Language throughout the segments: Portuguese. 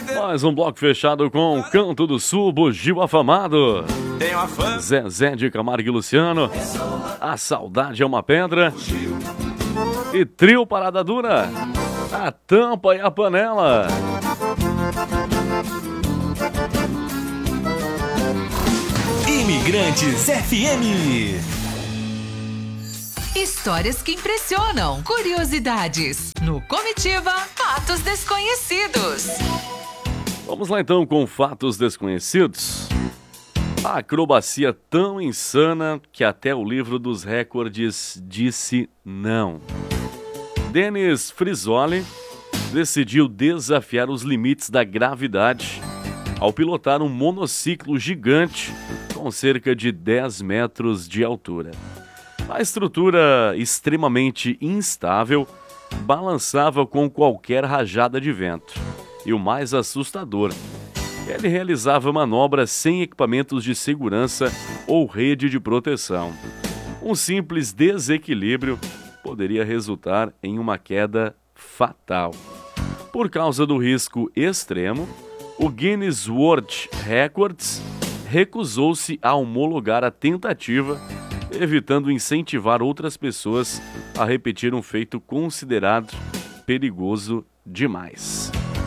Mais um bloco fechado com o Canto do Sul, Bugio Afamado. Zezé de Camargo e Luciano, A Saudade é uma Pedra. E Trio Parada Dura, A Tampa e a Panela. Imigrantes FM. Histórias que impressionam, curiosidades. No Comitiva, fatos desconhecidos. Vamos lá então com fatos desconhecidos. A acrobacia tão insana que até o livro dos recordes disse não. Denis Frisoli decidiu desafiar os limites da gravidade ao pilotar um monociclo gigante com cerca de 10 metros de altura. A estrutura extremamente instável balançava com qualquer rajada de vento. E o mais assustador, ele realizava manobras sem equipamentos de segurança ou rede de proteção. Um simples desequilíbrio poderia resultar em uma queda fatal. Por causa do risco extremo, o Guinness World Records recusou-se a homologar a tentativa, evitando incentivar outras pessoas a repetir um feito considerado perigoso demais.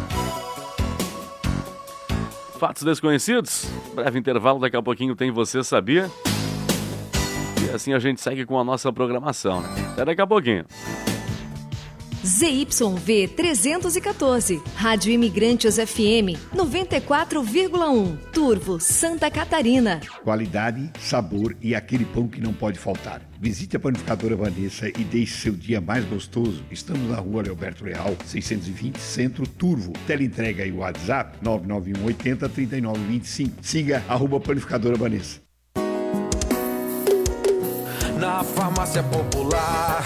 Fatos desconhecidos? Breve intervalo, daqui a pouquinho tem Você Sabia? E assim a gente segue com a nossa programação, né? Até daqui a pouquinho. ZYV 314, Rádio Imigrantes FM 94,1, Turvo, Santa Catarina. Qualidade, sabor e aquele pão que não pode faltar. Visite a Panificadora Vanessa e deixe seu dia mais gostoso. Estamos na rua Leoberto Leal, 620, Centro, Turvo. Teleentrega e WhatsApp 991 80 3925. Siga @Panificadora Vanessa. Na farmácia popular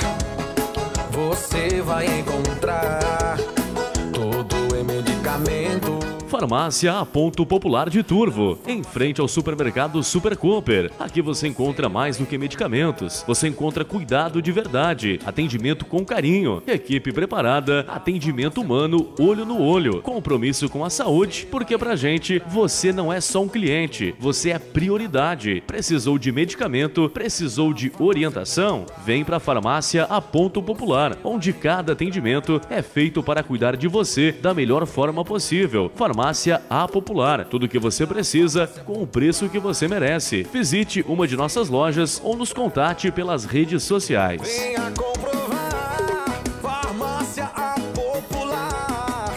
você vai encontrar todo em medicamento. Farmácia A Ponto Popular de Turvo, em frente ao supermercado Super Cooper. Aqui você encontra mais do que medicamentos. Você encontra cuidado de verdade, atendimento com carinho, equipe preparada, atendimento humano, olho no olho, compromisso com a saúde, porque pra gente você não é só um cliente, você é prioridade. Precisou de medicamento, precisou de orientação? Vem pra Farmácia A Ponto Popular, onde cada atendimento é feito para cuidar de você da melhor forma possível. Farmácia A Popular, tudo o que você precisa com o preço que você merece. Visite uma de nossas lojas ou nos contate pelas redes sociais. Venha comprovar, Farmácia A Popular.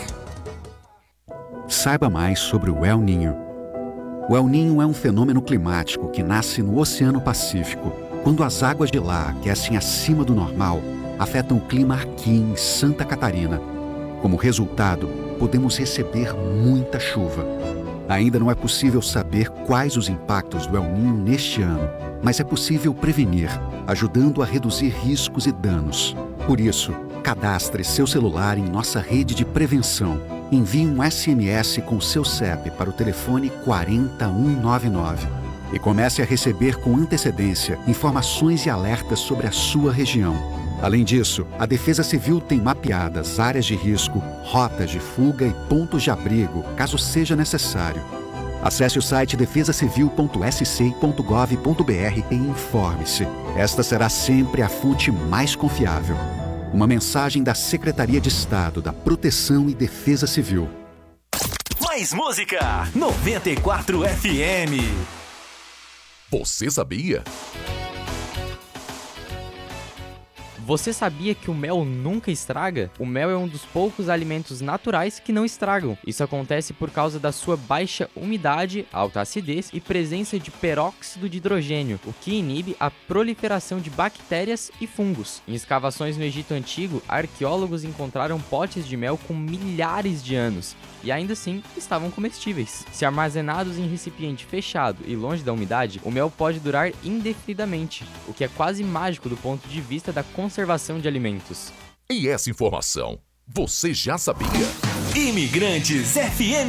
Saiba mais sobre o El Niño. O El Niño é um fenômeno climático que nasce no Oceano Pacífico, quando as águas de lá aquecem acima do normal, afetam o clima aqui em Santa Catarina. Como resultado, podemos receber muita chuva. Ainda não é possível saber quais os impactos do El Niño neste ano, mas é possível prevenir, ajudando a reduzir riscos e danos. Por isso, cadastre seu celular em nossa rede de prevenção. Envie um SMS com seu CEP para o telefone 40199 e comece a receber com antecedência informações e alertas sobre a sua região. Além disso, a Defesa Civil tem mapeadas áreas de risco, rotas de fuga e pontos de abrigo, caso seja necessário. Acesse o site defesacivil.sc.gov.br e informe-se. Esta será sempre a fonte mais confiável. Uma mensagem da Secretaria de Estado da Proteção e Defesa Civil. Mais música 94 FM. Você sabia? Você sabia que o mel nunca estraga? O mel é um dos poucos alimentos naturais que não estragam. Isso acontece por causa da sua baixa umidade, alta acidez e presença de peróxido de hidrogênio, o que inibe a proliferação de bactérias e fungos. Em escavações no Egito Antigo, arqueólogos encontraram potes de mel com milhares de anos e ainda assim estavam comestíveis. Se armazenados em recipiente fechado e longe da umidade, o mel pode durar indefinidamente, o que é quase mágico do ponto de vista da conservação de alimentos. E essa informação, você já sabia? Imigrantes FM.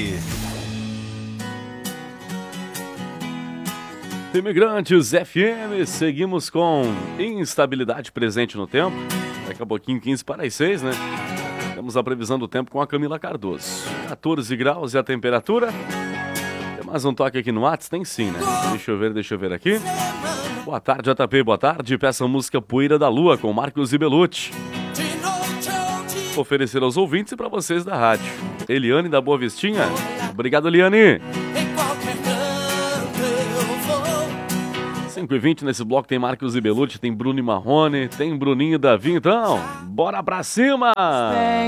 Imigrantes FM, seguimos com instabilidade presente no tempo. Daqui a pouquinho, 15 para as 6, né? Temos a previsão do tempo com a Camila Cardoso. 14 graus e a temperatura. Tem mais um toque aqui no WhatsApp? Tem sim, né? Deixa eu ver aqui. Boa tarde, JP, boa tarde. Peça a música Poeira da Lua com Marcos e Belucci. Oferecer aos ouvintes e para vocês da rádio. Eliane da Boa Vistinha. Obrigado, Eliane. 5h20 nesse bloco tem Marcos e Belucci, tem Bruno e Marrone, tem Bruninho e Davi. Então, bora pra cima!